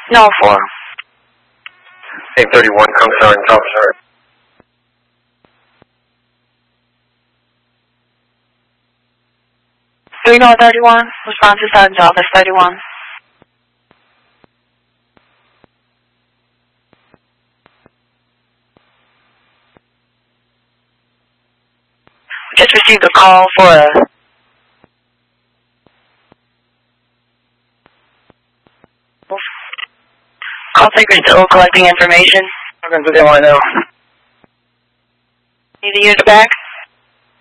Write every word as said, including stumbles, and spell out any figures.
No, four. eight thirty-one, come starting top chart. three North thirty-one, response to Sergeant's office, thirty-one. Just received a call for a call taker still collecting information. Talking to them right now. Need a unit back?